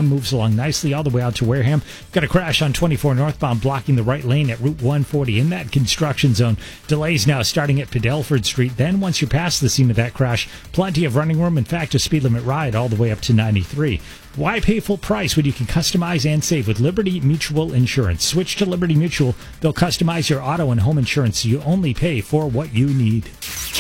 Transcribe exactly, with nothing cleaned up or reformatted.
southbound moves along nicely all the way out to Wareham. Got a crash on twenty-four northbound blocking the right lane at Route one forty in that construction zone. Delays now starting at Padelford Street. Then once you're past the scene of that crash, plenty of running room. In fact, a speed limit ride all the way up to ninety-three. Why pay full price when you can customize and save with Liberty Mutual Insurance? Switch to Liberty Mutual. They'll customize your auto and home insurance so you only pay for what you need.